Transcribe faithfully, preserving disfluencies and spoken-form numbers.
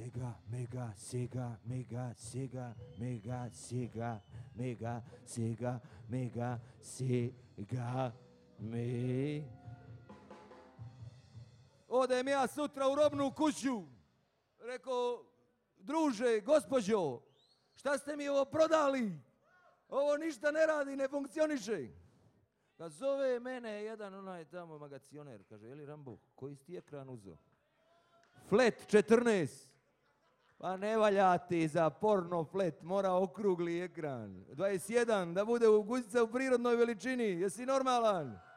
Sega, mega, Sega, mega, Sega, mega, Sega, mega, Sega, mega, Sega, me. Odem ja sutra u robnu kuću. Rekao, druže, gospođo, šta ste mi ovo prodali? Ovo ništa ne radi, ne funkcioniše. Kad zove mene jedan onaj tamo magacioner, kaže, jeli Rambo, koji si ti ekran uzeo? Flat četrnaest. Pa ne valja ti za porno flat, mora okrugli ekran. dvadeset jedan, da bude u guzica u prirodnoj veličini, jesi normalan?